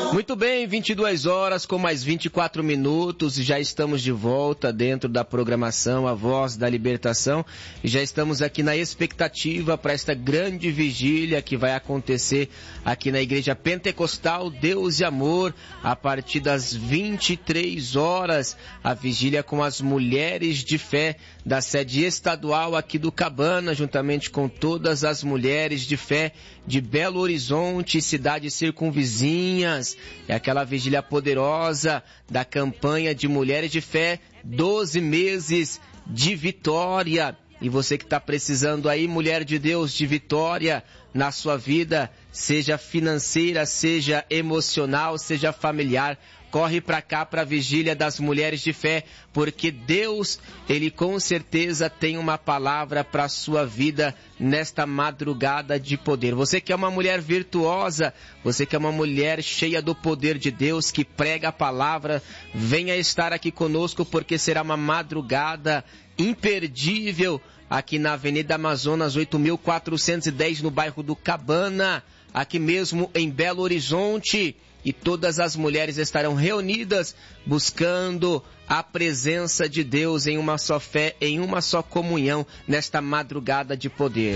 Muito bem, 22 horas com mais 24 minutos e já estamos de volta dentro da programação A Voz da Libertação e já estamos aqui na expectativa para esta grande vigília que vai acontecer aqui na Igreja Pentecostal Deus e Amor a partir das 23 horas, a vigília com as mulheres de fé da sede estadual aqui do Cabana, juntamente com todas as mulheres de fé de Belo Horizonte e cidades circunvizinhas. É aquela vigília poderosa da campanha de Mulheres de Fé, 12 meses de vitória. E você que está precisando aí, mulher de Deus, de vitória na sua vida, seja financeira, seja emocional, seja familiar, corre para cá para a vigília das Mulheres de Fé, porque Deus, Ele com certeza tem uma palavra para a sua vida nesta madrugada de poder. Você que é uma mulher virtuosa, você que é uma mulher cheia do poder de Deus, que prega a palavra, venha estar aqui conosco, porque será uma madrugada imperdível aqui na Avenida Amazonas 8.410, no bairro do Cabana, aqui mesmo em Belo Horizonte. E todas as mulheres estarão reunidas buscando a presença de Deus em uma só fé, em uma só comunhão nesta madrugada de poder.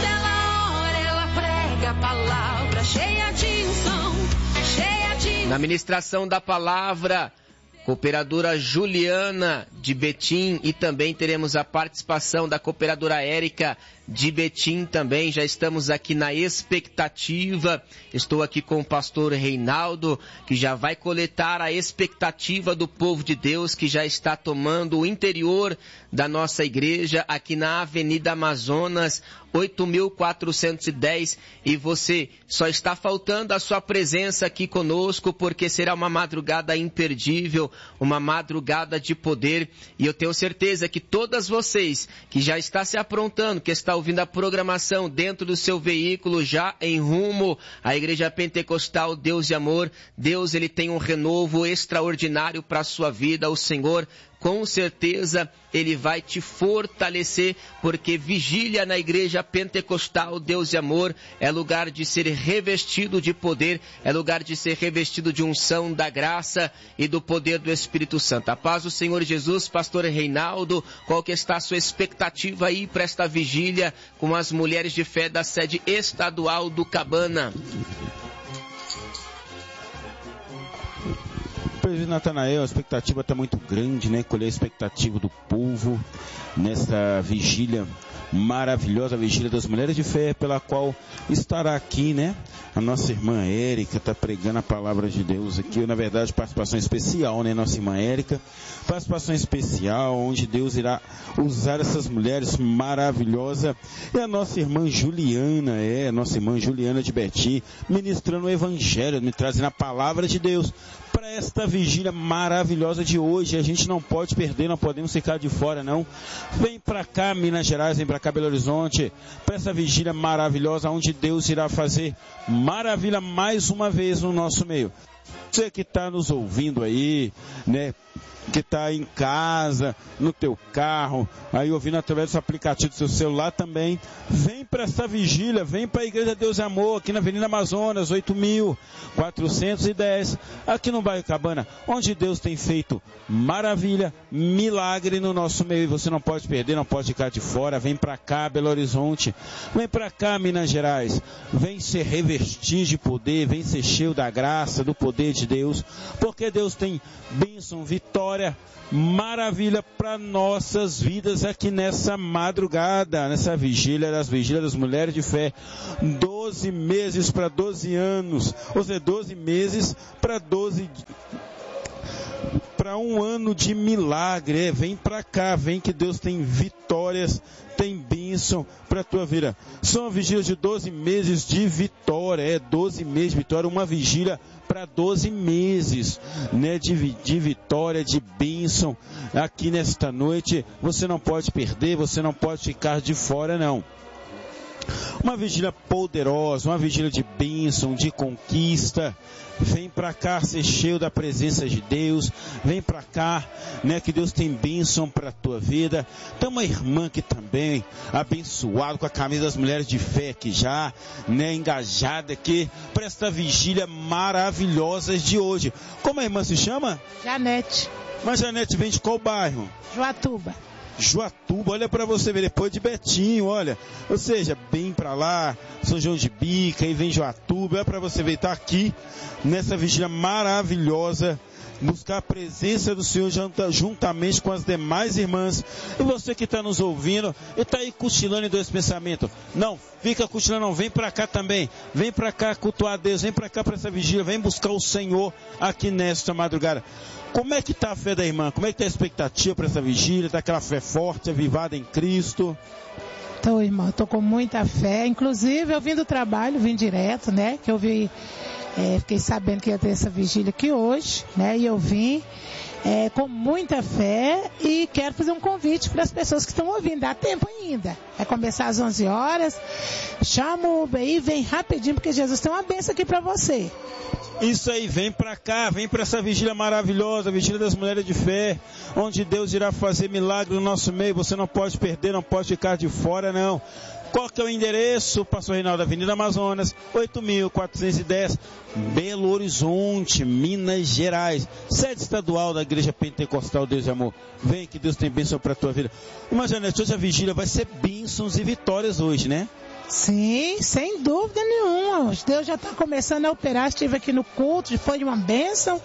Na ministração da palavra, cooperadora Juliana de Betim, e também teremos a participação da cooperadora Érica de Betim também. Já estamos aqui na expectativa. Estou aqui com o pastor Reinaldo, que já vai coletar a expectativa do povo de Deus, que já está tomando o interior da nossa igreja aqui na Avenida Amazonas 8.410, e você só está faltando a sua presença aqui conosco, porque será uma madrugada imperdível, uma madrugada de poder, e eu tenho certeza que todas vocês que já está se aprontando, que está ouvindo a programação dentro do seu veículo, já em rumo à Igreja Pentecostal Deus e Amor, Deus, Ele tem um renovo extraordinário para a sua vida. O Senhor, com certeza, Ele vai te fortalecer, porque vigília na Igreja Pentecostal Deus e Amor é lugar de ser revestido de poder, é lugar de ser revestido de unção da graça e do poder do Espírito Santo. A paz do Senhor Jesus. Pastor Reinaldo, qual que está a sua expectativa aí para esta vigília com as mulheres de fé da sede estadual do Cabana? Presbítero Natanael, a expectativa está muito grande, né? Colher a expectativa do povo nessa vigília maravilhosa, a vigília das Mulheres de Fé, pela qual estará aqui, né? A nossa irmã Érica está pregando a palavra de Deus aqui, na verdade, participação especial, né? Nossa irmã Érica, participação especial, onde Deus irá usar essas mulheres maravilhosas. E a nossa irmã Juliana, nossa irmã Juliana de Betim, ministrando o Evangelho, me trazendo a palavra de Deus para esta vigília maravilhosa de hoje. A gente não pode perder, não podemos ficar de fora, não. Vem para cá, Minas Gerais, vem para cá, Belo Horizonte, para essa vigília maravilhosa, onde Deus irá fazer maravilha mais uma vez no nosso meio. Você que está nos ouvindo aí, né? Que está em casa, no teu carro, aí ouvindo através do aplicativo do seu celular também, vem para essa vigília, vem para a Igreja Deus e Amor, aqui na Avenida Amazonas, 8.410, aqui no bairro Cabana, onde Deus tem feito maravilha, milagre no nosso meio, e você não pode perder, não pode ficar de fora. Vem para cá, Belo Horizonte, vem para cá, Minas Gerais, vem ser revestido de poder, vem ser cheio da graça, do poder de Deus, porque Deus tem bênção, vitória, maravilha para nossas vidas aqui nessa madrugada, nessa vigília das Mulheres de Fé. 12 meses para 12 anos, ou seja, 12 meses para um ano de milagre. Vem para cá, vem, que Deus tem vitórias, tem bênção para a tua vida. São uma vigília de 12 meses de vitória, 12 meses de vitória, uma vigília para 12 meses, né, de vitória, de bênção aqui nesta noite. Você não pode perder, você não pode ficar de fora, não. Uma vigília poderosa, uma vigília de bênção, de conquista. Vem para cá ser cheio da presença de Deus. Vem para cá, né, que Deus tem bênção para a tua vida. Tem uma irmã aqui também, abençoada, com a camisa das mulheres de fé aqui já, né, engajada aqui, para esta vigília maravilhosa de hoje. Como a irmã se chama? Janete. Mas Janete vem de qual bairro? Joatuba. Joatuba, olha para você ver, depois de Betinho, olha, ou seja, bem para lá, São João de Bica, aí vem Joatuba, olha para você ver, tá aqui nessa vigília maravilhosa, buscar a presença do Senhor juntamente com as demais irmãs. E você que está nos ouvindo e está aí cochilando em dois pensamentos, não, fica cochilando não, vem para cá também, vem para cá cultuar a Deus, vem para cá para essa vigília, vem buscar o Senhor aqui nesta madrugada. Como é que está a fé da irmã? Como é que está a expectativa para essa vigília? Está aquela fé forte, avivada em Cristo? Estou, irmão, estou com muita fé. Inclusive, eu vim do trabalho, vim direto, né? Que eu fiquei sabendo que ia ter essa vigília aqui hoje, né? E eu vim com muita fé e quero fazer um convite para as pessoas que estão ouvindo. Dá tempo ainda. Vai começar às 11 horas. Chama o Uber aí, vem rapidinho, porque Jesus tem uma bênção aqui para você. Isso aí, vem para cá, vem para essa vigília maravilhosa, a vigília das mulheres de fé, onde Deus irá fazer milagre no nosso meio. Você não pode perder, não pode ficar de fora, não. Qual que é o endereço? Pastor Reinaldo, Avenida Amazonas, 8.410, Belo Horizonte, Minas Gerais. Sede estadual da Igreja Pentecostal Deus e Amor. Vem que Deus tem bênção para a tua vida. Imagina, hoje a vigília vai ser bênçãos e vitórias hoje, né? Sim, sem dúvida nenhuma. Deus já está começando a operar. Estive aqui no culto, foi uma bênção.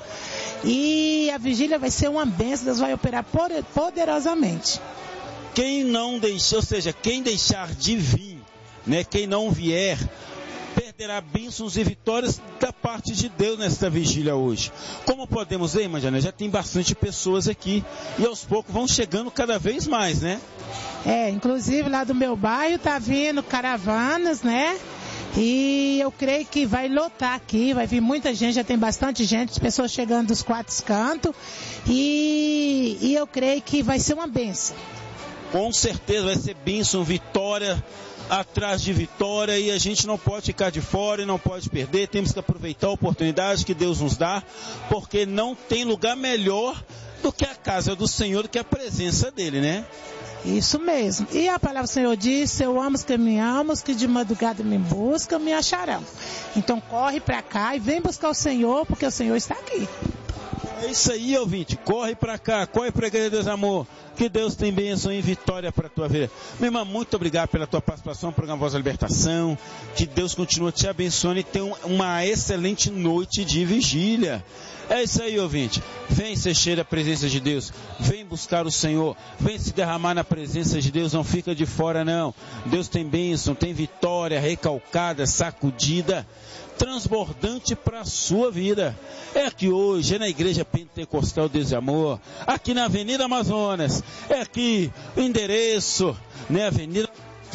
E a vigília vai ser uma bênção. Deus vai operar poderosamente. Quem não deixar, ou seja, quem deixar de vir, né, quem não vier, perderá bênçãos e vitórias da parte de Deus nesta vigília hoje. Como podemos ver, irmã Janete, já tem bastante pessoas aqui e aos poucos vão chegando cada vez mais, né? Inclusive lá do meu bairro tá vindo caravanas, né? E eu creio que vai lotar aqui, vai vir muita gente, já tem bastante gente, pessoas chegando dos 4 cantos e eu creio que vai ser uma bênção. Com certeza vai ser bênção, vitória atrás de vitória, e a gente não pode ficar de fora e não pode perder. Temos que aproveitar a oportunidade que Deus nos dá, porque não tem lugar melhor do que a casa do Senhor, do que a presença dele, né? Isso mesmo. E a palavra do Senhor diz: eu amo os que me amam, os que de madrugada me buscam, me acharão. Então corre para cá e vem buscar o Senhor, porque o Senhor está aqui. É isso aí, ouvinte. Corre para cá, corre para a Igreja de Deus Amor. Que Deus tem bênção e vitória para a tua vida. Minha irmã, muito obrigado pela tua participação no programa Voz da Libertação. Que Deus continue te abençoando e tenha uma excelente noite de vigília. É isso aí, ouvinte. Vem ser cheio da presença de Deus. Vem buscar o Senhor. Vem se derramar na presença de Deus. Não fica de fora, não. Deus tem bênção, tem vitória recalcada, sacudida, transbordante para a sua vida. É aqui hoje, é na Igreja Pentecostal Deus e Amor, aqui na Avenida Amazonas. É aqui o endereço, né? Avenida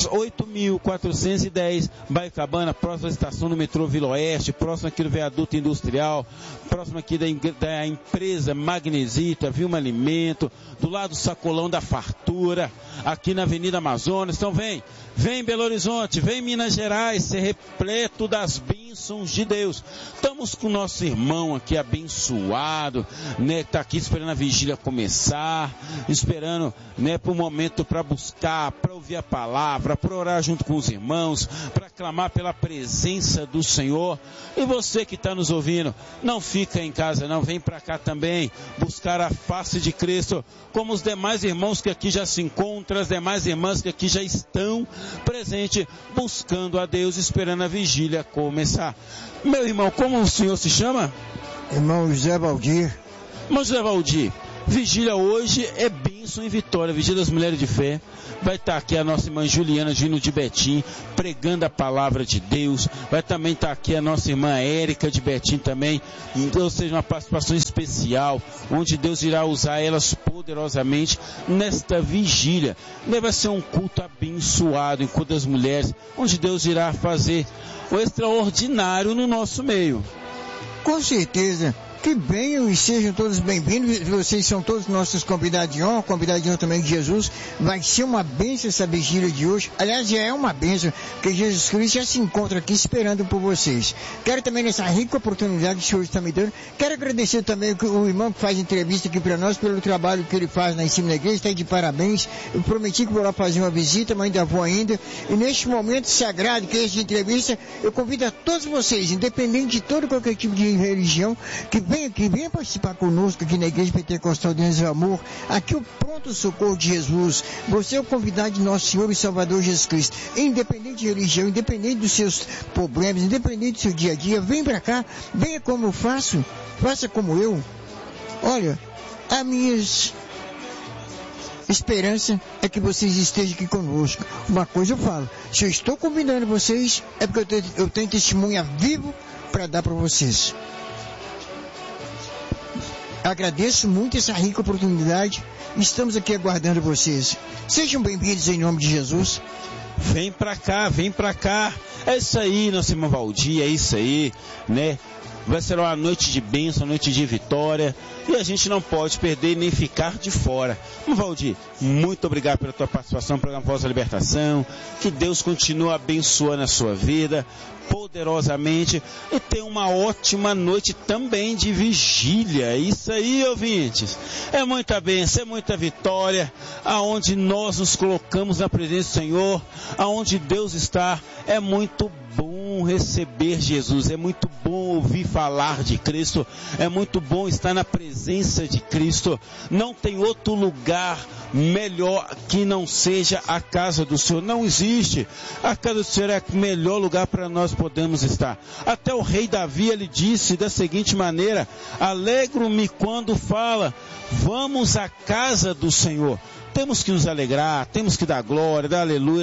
8.410, Baicabana, próxima à estação do metrô Vila Oeste, próximo aqui do viaduto industrial, próximo aqui da empresa Magnesita, Vilma Alimento, do lado do sacolão da fartura, aqui na Avenida Amazonas. Então vem Belo Horizonte, vem Minas Gerais, ser repleto das bênçãos de Deus. Estamos com o nosso irmão aqui abençoado, né, que está aqui esperando a vigília começar, esperando, né, para o momento para buscar, para ouvir a palavra, para orar junto com os irmãos, para clamar pela presença do Senhor. E você que está nos ouvindo, não fica em casa não, vem para cá também, buscar a face de Cristo, como os demais irmãos que aqui já se encontram, as demais irmãs que aqui já estão presentes, buscando a Deus, esperando a vigília começar. Meu irmão, como o senhor se chama? Irmão José Valdir. Irmão José Valdir, vigília hoje é bênção e vitória, vigília das mulheres de fé. Vai estar aqui a nossa irmã Juliana Gino de Betim, pregando a palavra de Deus. Vai também estar aqui a nossa irmã Érica de Betim também, ou seja, uma participação especial, onde Deus irá usar elas poderosamente nesta vigília. Vai ser um culto abençoado, enquanto as mulheres, onde Deus irá fazer o extraordinário no nosso meio. Com certeza, Que venham e sejam todos bem-vindos. Vocês são todos nossos convidados de honra também de Jesus. Vai ser uma bênção essa vigília de hoje. Aliás, já é uma bênção, porque Jesus Cristo já se encontra aqui esperando por vocês. Quero também, nessa rica oportunidade que o Senhor está me dando, quero agradecer também o irmão que faz entrevista aqui para nós, pelo trabalho que ele faz lá em cima da igreja. Está aí de parabéns. Eu prometi que vou lá fazer uma visita, mas ainda vou ainda. E neste momento sagrado que é esse de entrevista, eu convido a todos vocês, independente de todo qualquer tipo de religião, que venha participar conosco aqui na Igreja Pentecostal Deus do Amor, aqui o pronto socorro de Jesus. Você é o convidado de nosso Senhor e Salvador Jesus Cristo. Independente de religião, independente dos seus problemas, independente do seu dia a dia, vem para cá, venha como eu faço, faça como eu. Olha, a minha esperança é que vocês estejam aqui conosco. Uma coisa eu falo, se eu estou convidando vocês, é porque eu tenho testemunha vivo para dar para vocês. Agradeço muito essa rica oportunidade. Estamos aqui aguardando vocês. Sejam bem-vindos em nome de Jesus. Vem pra cá, vem pra cá. É isso aí, nosso irmão Valdir, é isso aí, né? Vai ser uma noite de bênção, uma noite de vitória. E a gente não pode perder nem ficar de fora. Valdir, muito obrigado pela tua participação no programa Voz da Libertação. Que Deus continue abençoando a sua vida poderosamente. E tenha uma ótima noite também de vigília. Isso aí, ouvintes. É muita bênção, é muita vitória. Aonde nós nos colocamos na presença do Senhor, aonde Deus está, é muito bom receber Jesus, é muito bom ouvir falar de Cristo, é muito bom estar na presença de Cristo. Não tem outro lugar melhor que não seja a casa do Senhor. Não existe. A casa do Senhor é o melhor lugar para nós podermos estar. Até o rei Davi, ele disse da seguinte maneira: alegro-me quando fala, vamos à casa do Senhor. Temos que nos alegrar, temos que dar glória, dar aleluia,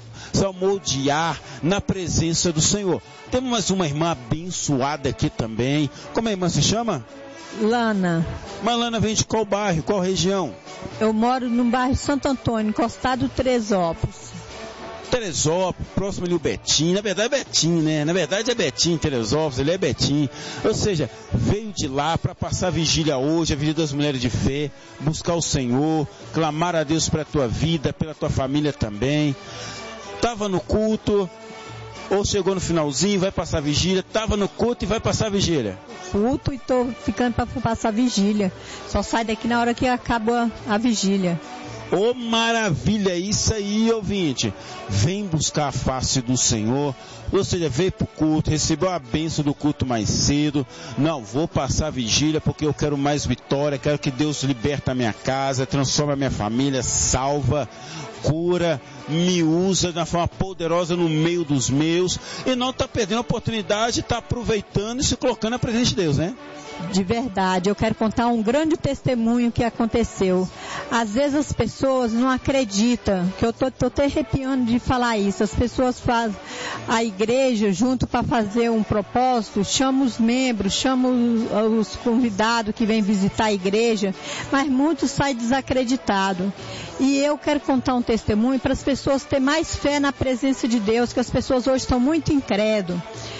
salmodiar na presença do Senhor. Temos mais uma irmã abençoada aqui também. Como a irmã se chama? Lana. Mas Lana vem de qual bairro, qual região? Eu moro no bairro Santo Antônio, encostado Teresópolis. Teresópolis, próximo ali o Betim. Na verdade é Betim, né? Na verdade é Betim, Teresópolis, ele é Betim. Ou seja, veio de lá para passar a vigília hoje, a vigília das mulheres de fé, buscar o Senhor, clamar a Deus pela tua vida, pela tua família também. Estava no culto, ou chegou no finalzinho, vai passar a vigília. Estava no culto e vai passar a vigília. Culto e estou ficando para passar a vigília. Só sai daqui na hora que acaba a vigília. Oh, maravilha, isso aí, ouvinte. Vem buscar a face do Senhor. Ou seja, veio para o culto, recebeu a bênção do culto mais cedo. Não, vou passar a vigília porque eu quero mais vitória. Quero que Deus liberte a minha casa, transforme a minha família, salva, cura, me usa de uma forma poderosa no meio dos meus. E não está perdendo a oportunidade, está aproveitando e se colocando na presença de Deus, né? De verdade, eu quero contar um grande testemunho que aconteceu. Às vezes as pessoas não acreditam, que eu tô até arrepiando de falar isso. As pessoas fazem a igreja junto para fazer um propósito, chamam os membros, chamam os convidados que vêm visitar a igreja, mas muitos saem desacreditados. E eu quero contar um testemunho para as pessoas terem mais fé na presença de Deus, que as pessoas hoje estão muito incrédulas.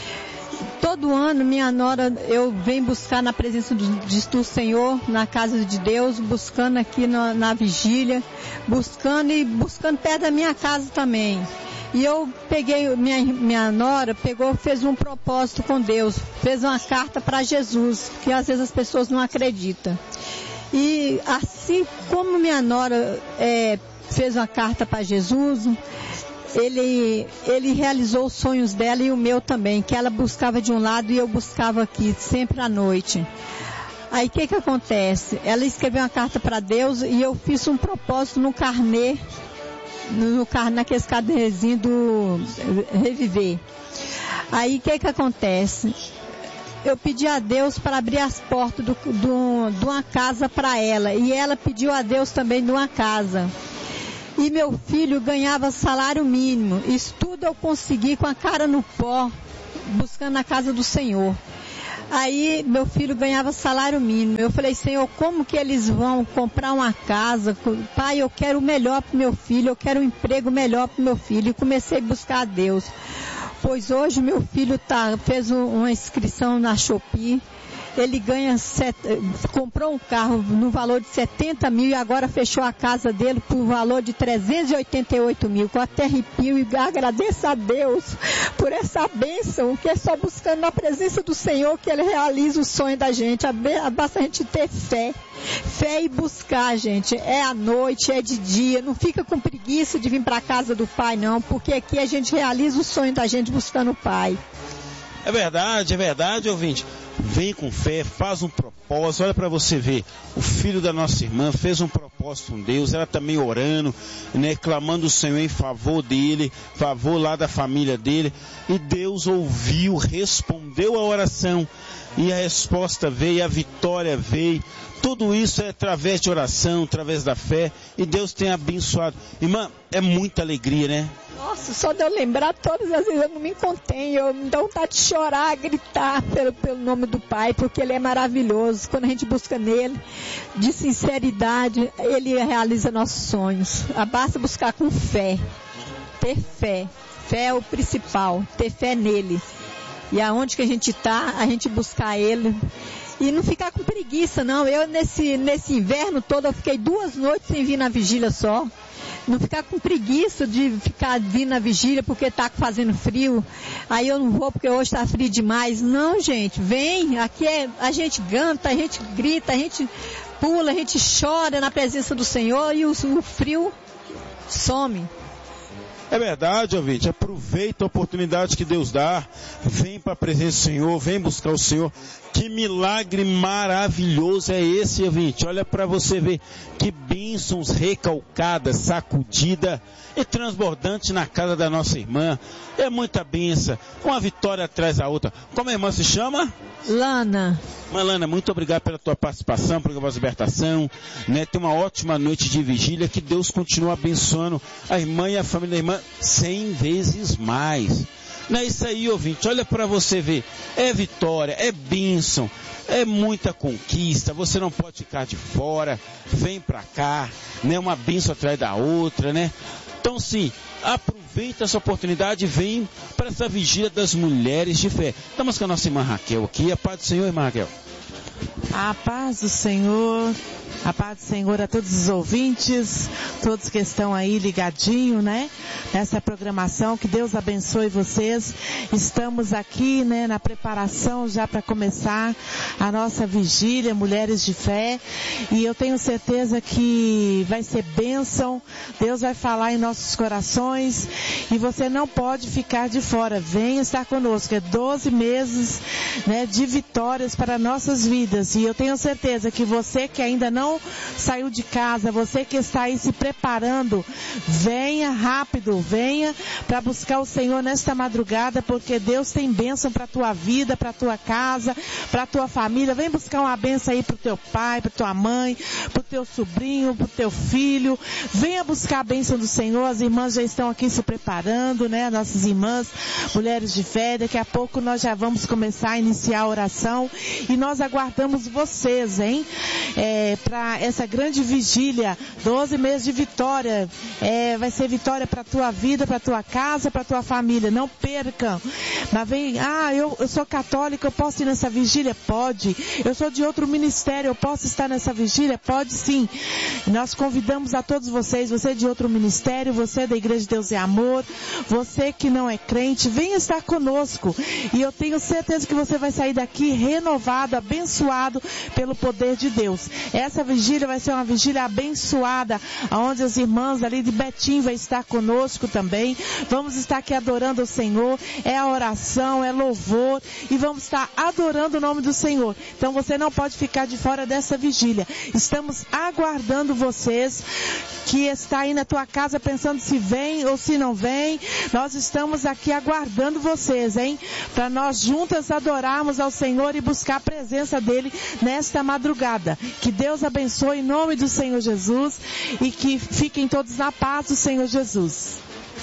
Todo ano, minha nora, eu venho buscar na presença do Senhor, na casa de Deus, buscando aqui na vigília, buscando perto da minha casa também. E eu peguei, minha nora fez um propósito com Deus, fez uma carta para Jesus, que às vezes as pessoas não acreditam. E assim como minha nora fez uma carta para Jesus, ele realizou os sonhos dela e o meu também, que ela buscava de um lado e eu buscava aqui, sempre à noite. Aí o que acontece? Ela escreveu uma carta para Deus e eu fiz um propósito no carnê, naqueles carnezinhos do Reviver. Aí o que acontece? Eu pedi a Deus para abrir as portas de uma casa para ela, e ela pediu a Deus também de uma casa. E meu filho ganhava salário mínimo. Isso tudo eu consegui com a cara no pó, buscando a casa do Senhor. Aí meu filho ganhava salário mínimo. Eu falei, Senhor, como que eles vão comprar uma casa? Pai, eu quero o melhor para o meu filho, eu quero um emprego melhor para o meu filho. E comecei a buscar a Deus. Pois hoje meu filho fez uma inscrição na Shopee. ele comprou um carro no valor de 70 mil e agora fechou a casa dele por valor de 388 mil. Com até arrepio e agradeço a Deus por essa bênção, que é só buscando na presença do Senhor que Ele realiza o sonho da gente. Basta a gente ter fé. Fé e buscar, gente. É à noite, é de dia. Não fica com preguiça de vir para a casa do Pai, não, porque aqui a gente realiza o sonho da gente buscando o Pai. É verdade, ouvinte. Vem com fé, faz um propósito. Olha para você ver, o filho da nossa irmã fez um propósito com Deus, ela também orando, né, clamando o Senhor em favor dele, favor lá da família dele, e Deus ouviu, respondeu a oração, e a resposta veio, a vitória veio. Tudo isso é através de oração, através da fé, e Deus tem abençoado. Irmã, é muita alegria, né? Nossa, só de eu lembrar, todas as vezes eu não me contenho, eu me dou vontade de chorar, gritar pelo nome do Pai, porque Ele é maravilhoso. Quando a gente busca nele, de sinceridade, Ele realiza nossos sonhos. Basta buscar com fé, ter fé. Fé é o principal, ter fé nele. E aonde que a gente está, a gente buscar Ele. E não ficar com preguiça, não. Eu, nesse inverno todo, eu fiquei 2 noites sem vir na vigília só. Não ficar com preguiça de ficar vindo na vigília porque está fazendo frio. Aí eu não vou porque hoje está frio demais. Não, gente, vem. Aqui a gente canta, a gente grita, a gente pula, a gente chora na presença do Senhor e o frio some. É verdade, ouvinte. Aproveita a oportunidade que Deus dá. Vem para a presença do Senhor, vem buscar o Senhor. Que milagre maravilhoso é esse, ouvinte. Olha para você ver que bênçãos recalcadas, sacudida e transbordante na casa da nossa irmã. É muita bênção, uma vitória atrás da outra. Como a irmã se chama? Lana. Lana, muito obrigado pela tua participação, pela tua libertação, né? Tem uma ótima noite de vigília, que Deus continue abençoando a irmã e a família da irmã 100 vezes mais. Não é isso aí, ouvinte, olha para você ver, é vitória, é bênção, é muita conquista, você não pode ficar de fora, vem para cá, né? Uma bênção atrás da outra, né? Então sim, aproveita essa oportunidade e vem para essa vigília das mulheres de fé. Estamos com a nossa irmã Raquel aqui. A paz do Senhor, irmã Raquel. A paz do Senhor, a paz do Senhor a todos os ouvintes, todos que estão aí ligadinho, né? Nessa programação, que Deus abençoe vocês. Estamos aqui, né, na preparação já para começar a nossa vigília, Mulheres de Fé, e eu tenho certeza que vai ser bênção. Deus vai falar em nossos corações e você não pode ficar de fora. Venha estar conosco. É 12 meses, né, de vitórias para nossas vidas, e eu tenho certeza que você que ainda não saiu de casa, você que está aí se preparando, venha rápido, venha para buscar o Senhor nesta madrugada, porque Deus tem bênção para a tua vida, para a tua casa, para a tua família. Vem buscar uma bênção aí para o teu pai, para tua mãe, para o teu sobrinho, para o teu filho. Venha buscar a bênção do Senhor. As irmãs já estão aqui se preparando, né? Nossas irmãs, mulheres de fé. Daqui a pouco nós já vamos começar a iniciar a oração e nós aguardamos vocês, hein? Para essa grande vigília, 12 meses de vitória. Vai ser vitória para a tua vida, para a tua casa, para a tua família. Não percam. Mas vem, eu sou católica, eu posso ir nessa vigília? Pode. Eu sou de outro ministério, eu posso estar nessa vigília? Pode sim. Nós convidamos a todos vocês, você de outro ministério, você da Igreja de Deus e Amor, você que não é crente, venha estar conosco. E eu tenho certeza que você vai sair daqui renovado, abençoado pelo poder de Deus. Essa vigília vai ser uma vigília abençoada, onde as irmãs ali de Betim vai estar conosco também. Vamos estar aqui adorando o Senhor. É a oração, é louvor, e vamos estar adorando o nome do Senhor. Então você não pode ficar de fora dessa vigília. Estamos aguardando vocês que está aí na tua casa pensando se vem ou se não vem. Nós estamos aqui aguardando vocês, hein? Para nós juntas adorarmos ao Senhor e buscar a presença dele nesta madrugada. Que Deus abençoe em nome do Senhor Jesus e que fiquem todos na paz do Senhor Jesus.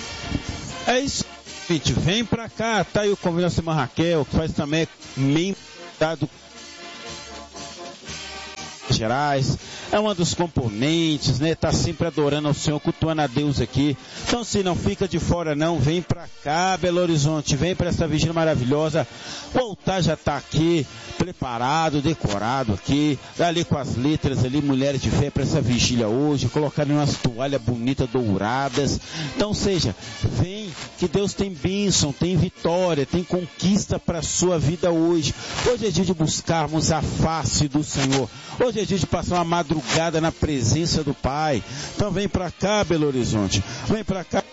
É isso, gente. Vem pra cá. Tá aí o convite da irmã Raquel, que faz também membro Gerais, é uma dos componentes, né? Tá sempre adorando ao Senhor, cultuando a Deus aqui. Então, se não fica de fora não, vem pra cá, Belo Horizonte, vem pra essa vigília maravilhosa. O altar já tá aqui, preparado, decorado aqui, ali com as letras ali, mulheres de fé para essa vigília hoje, colocarem umas toalhas bonitas, douradas. Então, seja, vem, que Deus tem bênção, tem vitória, tem conquista para a sua vida hoje. Hoje é dia de buscarmos a face do Senhor. Hoje é dia de passar uma madrugada na presença do Pai. Então vem para cá, Belo Horizonte, vem para cá.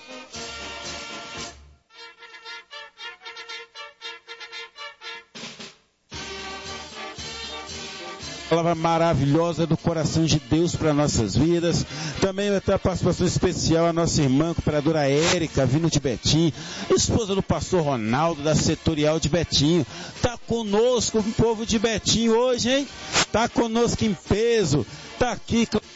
Palavra maravilhosa do coração de Deus para nossas vidas. Também vai ter a participação especial a nossa irmã, cooperadora Érica, vindo de Betim, esposa do pastor Ronaldo, da setorial de Betim. Tá conosco o povo de Betim hoje, hein? Tá conosco em peso. Tá aqui